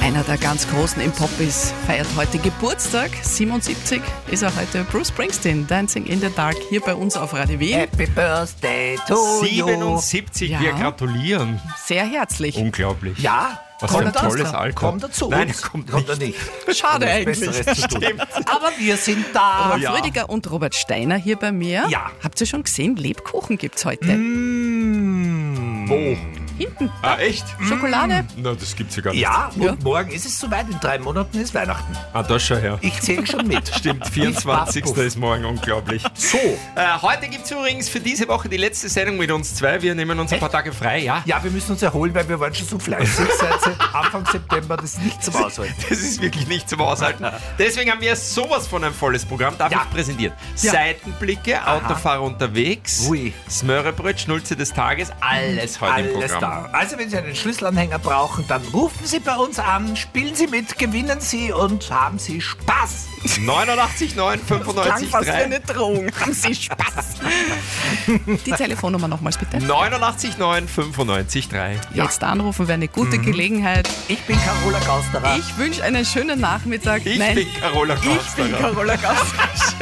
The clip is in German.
Einer der ganz Großen im Pop feiert heute Geburtstag. 77 ist er heute. Bruce Springsteen, Dancing in the Dark, hier bei uns auf Radio Wien. Happy Birthday to you. 77, Ja. wir gratulieren. Sehr herzlich. Unglaublich. Ja, Was für ein kommt tolles er? Alter. Kommt er zu Nein, uns? er kommt er nicht. Schade Was eigentlich. Besseres zu tun. Aber wir sind da. Rolf Rüdiger und Robert Steiner hier bei mir. Ja. Habt ihr schon gesehen, Lebkuchen gibt's heute. Wo? Hinten, Ah, echt? Schokolade. Na, das gibt's ja gar nicht. Ja, und Ja. morgen ist es soweit. In 3 Monaten ist Weihnachten. Ah, das schon her. Ich zähle schon mit. Stimmt, 24. ist morgen, unglaublich. So. Heute gibt es übrigens für diese Woche die letzte Sendung mit uns zwei. Wir nehmen uns ein paar Tage frei, ja? Ja, wir müssen uns erholen, weil wir waren schon so fleißig seit Anfang September. Das ist nicht zum Aushalten. Das ist wirklich nicht zum Aushalten. Deswegen haben wir sowas von ein volles Programm. Darf Ja. ich präsentieren? Ja. Seitenblicke, Autofahrer unterwegs, Ui. Smörrebröt, Schnulze des Tages, alles heute im Alles Programm. da. Also wenn Sie einen Schlüsselanhänger brauchen, dann rufen Sie bei uns an, spielen Sie mit, gewinnen Sie und haben Sie Spaß. 89,9, Klang 95,3. fast wie eine Drohung. Haben Sie Spaß? Die Telefonnummer nochmals bitte. 89,9, 95,3. Jetzt anrufen wäre eine gute Gelegenheit. Ich bin Carola Gausterer. Ich wünsche einen schönen Nachmittag. Ich bin Carola Ich bin Gausterer. Carola Gausterer.